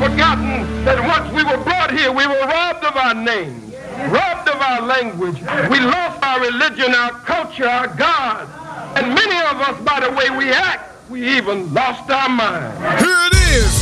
forgotten that once we were brought here, we were robbed of our names, robbed of our language. We lost our religion, our culture, our God. And many of us, by the way we act, we even lost our mind. Here it is.